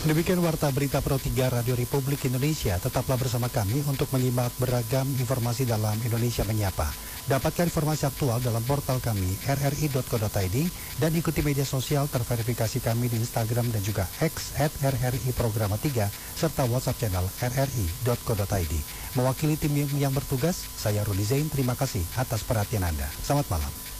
Demikian Warta Berita Pro 3 Radio Republik Indonesia. Tetaplah bersama kami untuk menyimak beragam informasi dalam Indonesia Menyapa. Dapatkan informasi aktual dalam portal kami rri.co.id dan ikuti media sosial terverifikasi kami di Instagram dan juga X @RRI-Programa 3 serta WhatsApp channel rri.co.id. Mewakili tim yang bertugas, saya Rudi Zain, terima kasih atas perhatian Anda. Selamat malam.